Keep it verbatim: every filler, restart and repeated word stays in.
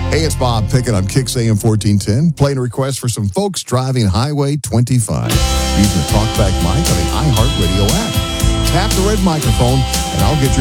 Hey, it's Bob Pickett on Kix A M fourteen ten, playing a request for some folks driving Highway twenty-five using the TalkBack mic on the iHeartRadio app. Tap the red microphone, and I'll get your